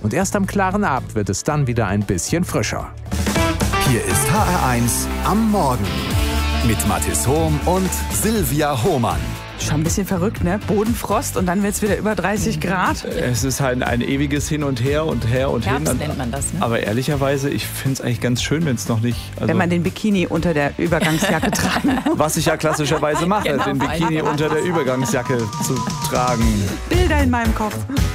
Und erst am klaren Abend wird es dann wieder ein bisschen frischer. Hier ist HR1 am Morgen mit Mathis Hohm und Silvia Hohmann. Schon ein bisschen verrückt, ne? Bodenfrost und dann wird es wieder über 30 Grad. Es ist halt ein ewiges Hin und Her und her und Herbst hin. nennt man das, ne? Aber ehrlicherweise, ich finde es eigentlich ganz schön, wenn es noch nicht... Also, Wenn man den Bikini unter der Übergangsjacke tragen muss. was ich ja klassischerweise mache, Genau, den Bikini unter der Übergangsjacke zu tragen. Bilder in meinem Kopf.